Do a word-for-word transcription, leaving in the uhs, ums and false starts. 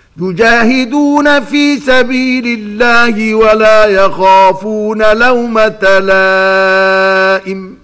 يجاهدون في سبيل الله ولا يخافون لومة لائم